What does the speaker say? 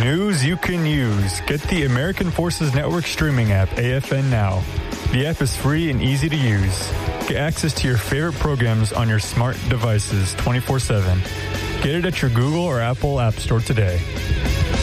News you can use. Get the American Forces Network streaming app, AFN Now. The app is free and easy to use. Get access to your favorite programs on your smart devices 24/7. Get it at your Google or Apple App Store today.